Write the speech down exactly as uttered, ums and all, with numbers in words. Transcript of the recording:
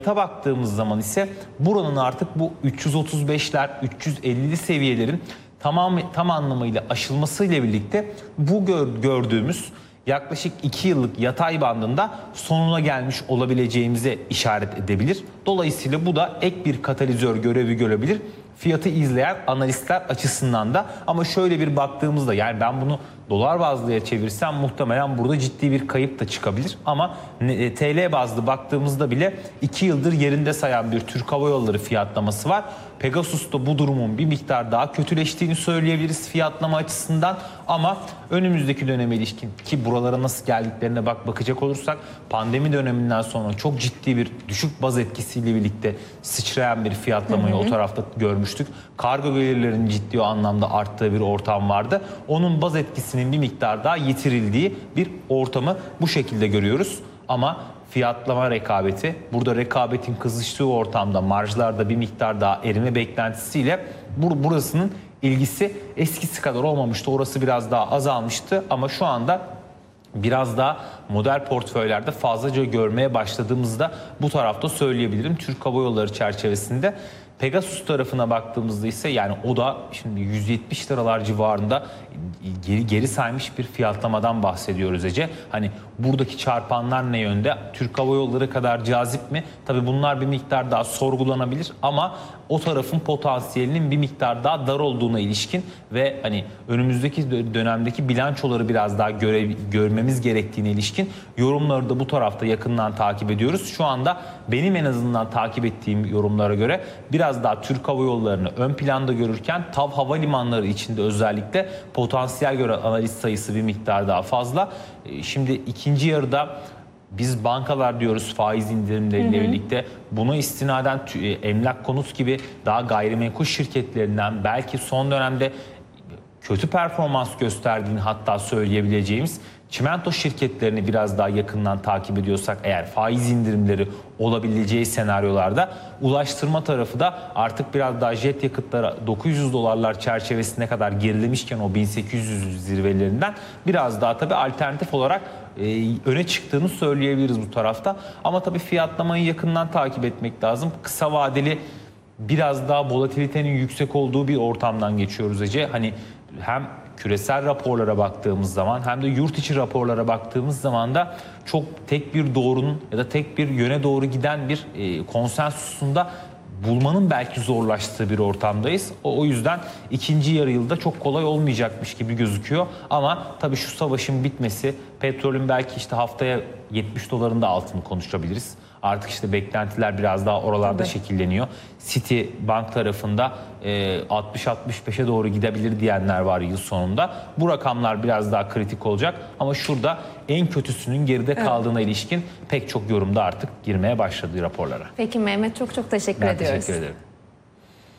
Ta baktığımız zaman ise buranın artık bu üç yüz otuz beşler, üç yüz elli seviyelerin tamam tam anlamıyla aşılmasıyla birlikte bu gör, gördüğümüz yaklaşık iki yıllık yatay bandında sonuna gelmiş olabileceğimize işaret edebilir. Dolayısıyla bu da ek bir katalizör görevi görebilir fiyatı izleyen analistler açısından da. Ama şöyle bir baktığımızda, yani ben bunu dolar bazlıya çevirsem muhtemelen burada ciddi bir kayıp da çıkabilir. Ama T L bazlı baktığımızda bile iki yıldır yerinde sayan bir Türk Hava Yolları fiyatlaması var. Pegasus'ta bu durumun bir miktar daha kötüleştiğini söyleyebiliriz fiyatlama açısından. Ama önümüzdeki döneme ilişkin, ki buralara nasıl geldiklerine bak bakacak olursak, pandemi döneminden sonra çok ciddi bir düşük baz etkisiyle birlikte sıçrayan bir fiyatlamayı hı hı. o tarafta görmüştük. Kargo gelirlerinin ciddi anlamda arttığı bir ortam vardı. Onun baz etkisinin bir miktar daha yitirildiği bir ortamı bu şekilde görüyoruz. Ama fiyatlama rekabeti, burada rekabetin kızıştığı ortamda marjlarda bir miktar daha erime beklentisiyle bur burasının ilgisi eskisi kadar olmamıştı. Orası biraz daha azalmıştı ama şu anda biraz daha model portföylerde fazlaca görmeye başladığımızda bu tarafta söyleyebilirim. Türk Hava Yolları çerçevesinde Pegasus tarafına baktığımızda ise, yani o da şimdi yüz yetmiş liralar civarında geri, geri saymış bir fiyatlamadan bahsediyoruz Ece. Hani buradaki çarpanlar ne yönde? Türk Hava Yolları kadar cazip mi? Tabii bunlar bir miktar daha sorgulanabilir ama o tarafın potansiyelinin bir miktar daha dar olduğuna ilişkin ve hani önümüzdeki dönemdeki bilançoları biraz daha göre, görmemiz gerektiğine ilişkin yorumları da bu tarafta yakından takip ediyoruz. Şu anda benim en azından takip ettiğim yorumlara göre biraz daha Türk Hava Yolları'nı ön planda görürken T A V havalimanları içinde özellikle potansiyel göre analist sayısı bir miktar daha fazla. Şimdi ikinci yarıda biz bankalar diyoruz faiz indirimleriyle hı hı. birlikte, buna istinaden emlak konut gibi daha gayrimenkul şirketlerinden belki son dönemde kötü performans gösterdiğini hatta söyleyebileceğimiz çimento şirketlerini biraz daha yakından takip ediyorsak eğer, faiz indirimleri olabileceği senaryolarda ulaştırma tarafı da artık biraz daha jet yakıtlara dokuz yüz dolarlar çerçevesine kadar gerilemişken o bin sekiz yüz zirvelerinden biraz daha tabii alternatif olarak e, öne çıktığını söyleyebiliriz bu tarafta. Ama tabii fiyatlamayı yakından takip etmek lazım. Kısa vadeli biraz daha volatilitenin yüksek olduğu bir ortamdan geçiyoruz Ece. Hani hem küresel raporlara baktığımız zaman hem de yurt içi raporlara baktığımız zaman da çok tek bir doğrunun ya da tek bir yöne doğru giden bir e, konsensusunda bulmanın belki zorlaştığı bir ortamdayız. O, o yüzden ikinci yarı yılda çok kolay olmayacakmış gibi gözüküyor. Ama tabii şu savaşın bitmesi, petrolün belki işte haftaya yetmiş doların da altını konuşabiliriz. Artık işte beklentiler biraz daha oralarda evet. şekilleniyor. City Bank tarafında e, altmış altmış beşe doğru gidebilir diyenler var yıl sonunda. Bu rakamlar biraz daha kritik olacak. Ama şurada en kötüsünün geride evet. kaldığına ilişkin pek çok yorumda artık girmeye başladı raporlara. Peki Mehmet, çok çok teşekkür ben ediyoruz. Teşekkür ederim.